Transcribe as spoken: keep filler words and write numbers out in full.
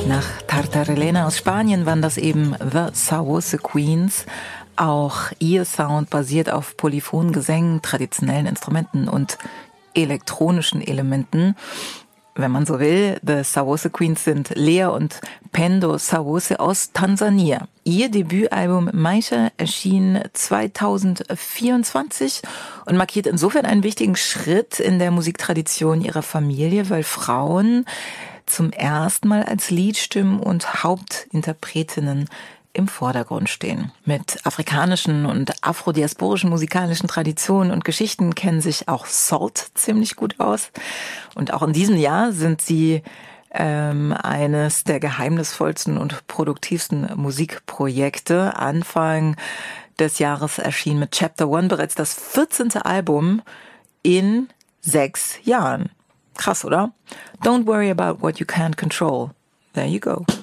Nach Tartarelena aus Spanien waren das eben The Sauce Queens. Auch ihr Sound basiert auf polyphonen Gesängen, traditionellen Instrumenten und elektronischen Elementen. Wenn man so will, The Sauce Queens sind Lea und Pendo Sauce aus Tansania. Ihr Debütalbum Maisha erschien zweitausendvierundzwanzig und markiert insofern einen wichtigen Schritt in der Musiktradition ihrer Familie, weil Frauen zum ersten Mal als Liedstimmen und Hauptinterpretinnen im Vordergrund stehen. Mit afrikanischen und afrodiasporischen musikalischen Traditionen und Geschichten kennen sich auch Salt ziemlich gut aus. Und auch in diesem Jahr sind sie ähm, eines der geheimnisvollsten und produktivsten Musikprojekte. Anfang des Jahres erschien mit Chapter One bereits das vierzehnte Album in sechs Jahren. Krass, oder? Don't worry about what you can't control. There you go.